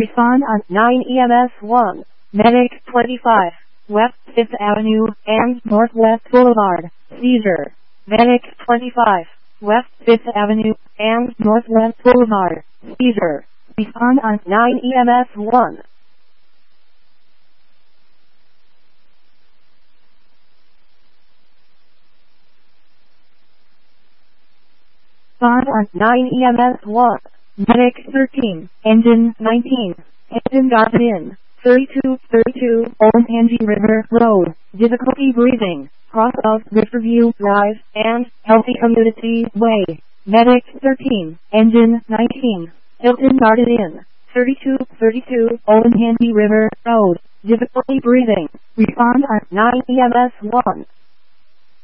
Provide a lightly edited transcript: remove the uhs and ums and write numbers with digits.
Respond on 9 EMS 1. Medic 25. West 5th Avenue and Northwest Boulevard. Seizure. Medic 25. West 5th Avenue and Northwest Boulevard. Seizure. Respond on 9 EMS 1. Respond on 9 EMS 1. Medic 13. Engine 19. Engine got in. 3232 Olentangy River Road. Difficulty breathing. Cross of Riverview Drive and Healthy Community Way. Medic 13. Engine 19. Hilton darted in. 3232 Olentangy River Road. Difficulty breathing. Respond on 9 EMS 1.